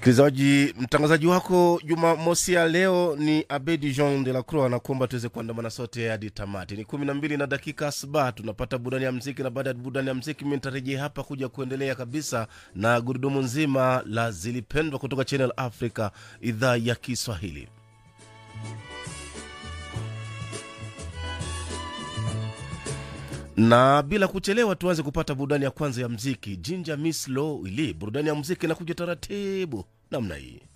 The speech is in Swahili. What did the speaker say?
Msikilizaji, mtangazaji wako Jumamosi ya leo ni Abedi Jean de la Croix, na kuomba tuweze kuandamana sote hadi tamati. Ni 12 na dakika 7 tunapata burudani ya muziki, na baada ya burudani ya muziki mimi nitarejea hapa kuja kuendelea kabisa na gurudumu nzima la Zilipendwa kutoka Channel Africa idhaa ya Kiswahili. Na bila kuchelewa tuanze kupata burudani ya kwanza ya muziki. Ginger Miss Low ili burudani ya muziki na kuja taratibu namna hii.